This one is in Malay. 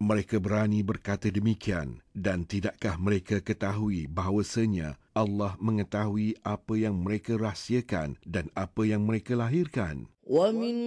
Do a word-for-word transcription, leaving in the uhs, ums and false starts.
Mereka berani berkata demikian, dan tidakkah mereka ketahui bahawasanya Allah mengetahui apa yang mereka rahsiakan dan apa yang mereka lahirkan?